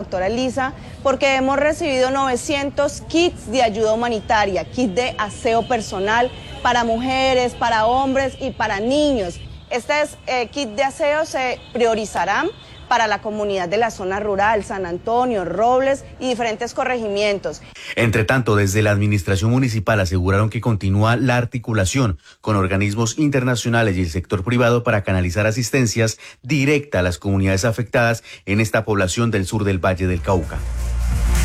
doctora Elisa, porque hemos recibido 900 kits de ayuda humanitaria, kits de aseo personal para mujeres, para hombres y para niños. Estos kits de aseo se priorizarán para la comunidad de la zona rural, San Antonio, Robles y diferentes corregimientos. Entre tanto, desde la administración municipal aseguraron que continúa la articulación con organismos internacionales y el sector privado para canalizar asistencias directa a las comunidades afectadas en esta población del sur del Valle del Cauca.